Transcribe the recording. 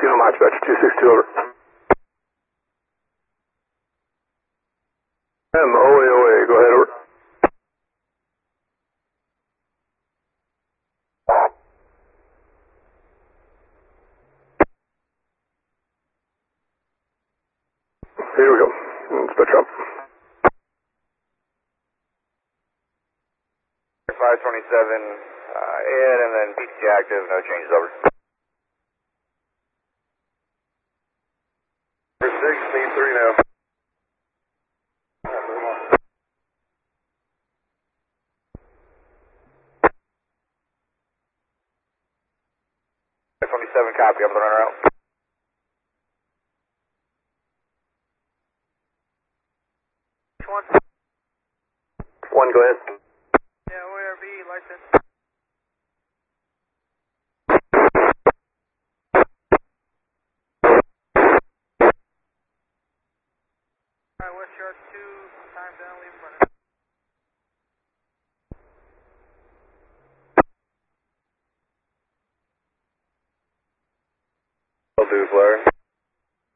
Kilo Mach, Batch 262, over. MOAOA, go ahead, over. Here we go. Spectrum. 527 in, and then PTT active, no changes, over. 16, 3 now. 27, copy, I'm the runner out. One, go ahead. Yeah, OARB license. Alright, West Yard 2, time down, leave running. I'll do, Flyer.